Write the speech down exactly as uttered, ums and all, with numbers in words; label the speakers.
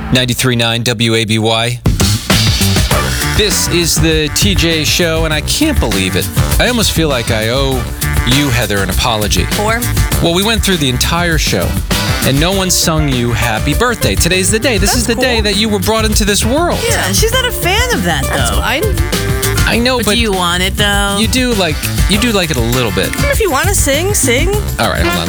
Speaker 1: ninety-three point nine W A B Y. This is the T J Show, and I can't believe it. I almost feel like I owe you, Heather, an apology.
Speaker 2: For?
Speaker 1: Well, we went through the entire show, and no one sung you happy birthday. Today's the day. This
Speaker 2: That's
Speaker 1: is the
Speaker 2: cool.
Speaker 1: day that you were brought into this world.
Speaker 2: Yeah, she's not a fan of that,
Speaker 3: That's
Speaker 2: though.
Speaker 3: fine.
Speaker 1: I know,
Speaker 3: But,
Speaker 1: but
Speaker 3: do you want it, though?
Speaker 1: you do like you do like it a little bit.
Speaker 2: If you want to sing, sing.
Speaker 1: All right, hold on.